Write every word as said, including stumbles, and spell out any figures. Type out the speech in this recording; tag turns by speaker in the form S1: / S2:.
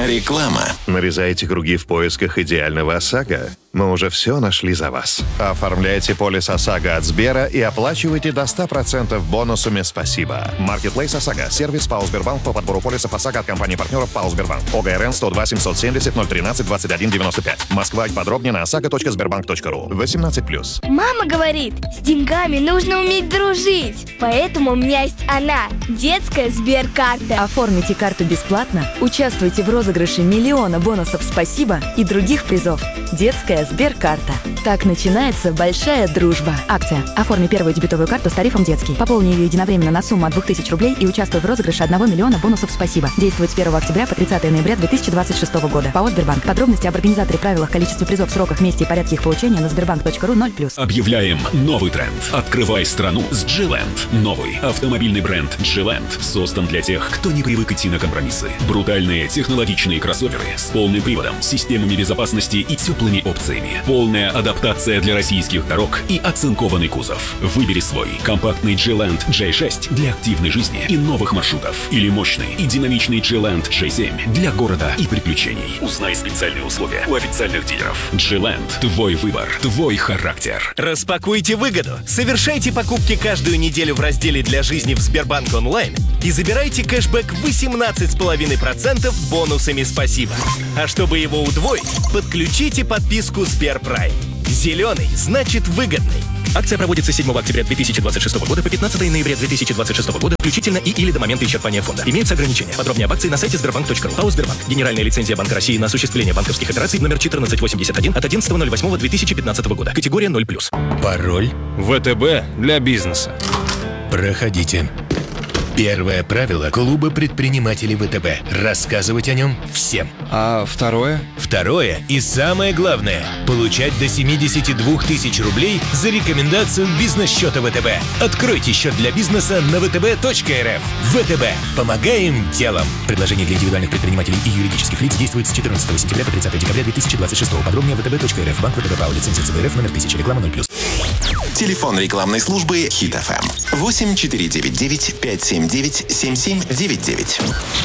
S1: Реклама.
S2: Нарезаете круги в поисках идеального ОСАГО? Мы уже все нашли за вас. Оформляйте полис ОСАГО от Сбера и оплачивайте до ста процентов бонусами «Спасибо». Маркетплейс ОСАГО. Сервис ПАО «Сбербанк» по подбору полисов ОСАГО от компании-партнеров ПАО «Сбербанк». ОГРН сто два семьсот семьдесят ноль тринадцать двадцать один девяносто пять. Москва. Подробнее на осаго точка сбербанк точка ру. восемнадцать плюс.
S3: Мама говорит, с деньгами нужно уметь дружить. Поэтому у меня есть она, детская Сберкарта.
S4: Оформите карту бесплатно, участвуйте в розыгрыше миллиона бонусов «Спасибо» и других призов. Детская Сберкарта. Так начинается большая дружба. Акция. Оформи первую дебетовую карту с тарифом «Детский». Пополни ее единовременно на сумму от двух тысяч рублей и участвуй в розыгрыше одного миллиона бонусов «Спасибо». Действует с первого октября по тридцатое ноября две тысячи двадцать шестого года. ПАО «Сбербанк». Подробности об организаторе, правилах, количестве призов, сроках, месте и порядке их получения на сбербанк точка ру ноль плюс.
S5: Объявляем новый тренд. Открывай страну с G-Land. Новый автомобильный бренд G-Land создан для тех, кто не привык идти на компромиссы. Брутальные технологичные кроссоверы с полным приводом, системами безопасности и теплыми опциями. Полная адаптация для российских дорог и оцинкованный кузов. Выбери свой. Компактный G-Land джей шесть для активной жизни и новых маршрутов. Или мощный и динамичный G-Land джей семь для города и приключений. Узнай специальные условия у официальных дилеров. G-Land. Твой выбор. Твой характер.
S6: Распакуйте выгоду. Совершайте покупки каждую неделю в разделе «Для жизни» в Сбербанк онлайн и забирайте кэшбэк восемнадцать целых пять десятых процента бонусами «Спасибо». А чтобы его удвоить, подключите подписку Сберпрайм. Зеленый значит выгодный. Акция проводится с седьмого октября две тысячи двадцать шестого года по пятнадцатое ноября две тысячи двадцать шестого года включительно и или до момента исчерпания фонда. Имеются ограничения. Подробнее об акции на сайте сбербанк точка ру. ПАО «Сбербанк». Генеральная лицензия Банка России на осуществление банковских операций номер четырнадцать восемьдесят один от одиннадцатого ноль восьмого две тысячи пятнадцатого года. Категория ноль плюс.
S7: Пароль
S8: ВТБ для бизнеса.
S7: Проходите. Первое правило клуба предпринимателей ВТБ. Рассказывать о нем всем.
S8: А второе?
S7: Второе и самое главное – получать до семьдесят два тысячи рублей за рекомендацию бизнес-счета ВТБ. Откройте счет для бизнеса на вэ тэ бэ точка эр эф. ВТБ. Помогаем делом. Предложение для индивидуальных предпринимателей и юридических лиц действует с четырнадцатого сентября по тридцатое декабря две тысячи двадцать шестого. Подробнее вэ тэ бэ точка эр эф. Банк ВТБ ПАО. Лицензия цэ бэ эр эф номер тысяча. Реклама ноль плюс.
S1: Телефон рекламной службы Хит эф эм. восемь четыре девять девять пять семь девять семь семь девять девять.